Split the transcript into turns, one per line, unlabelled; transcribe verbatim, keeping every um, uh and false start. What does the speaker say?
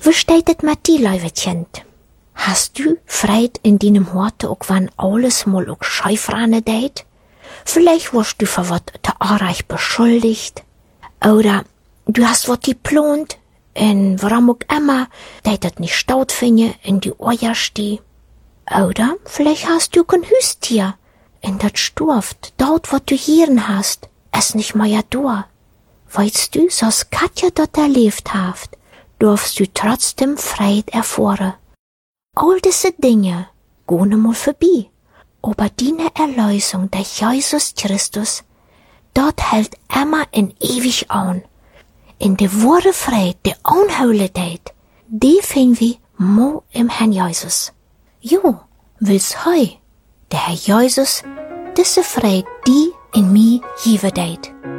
Wie steht et mit die, Leiwetchen? Hast du Freit in deinem Horte auch wann alles mal auch Scheufrane deit? Vielleicht wirst du für wat te arreich beschuldigt. Oder du hast wat geplant, en warum auch immer, deit et nicht staut finde in die Eier steh. Oder vielleicht hast du kein Hüstier, in dat sturft, dort wat du hieren hast, es nicht mehr da. Weißt du, so's Katja dort erlebt haft, durfst du trotzdem Freit erfahren. All diese Dinge gehen mal vorbei. Aber deine Erlösung durch Jesus Christus, dort hält immer in ewig an. In der wahre Freit, der Unheiligkeit, die finden wir mo im Herrn Jesus. Jo, will's heu, der Herr Jesus, diese Freit, die in mir geben deit.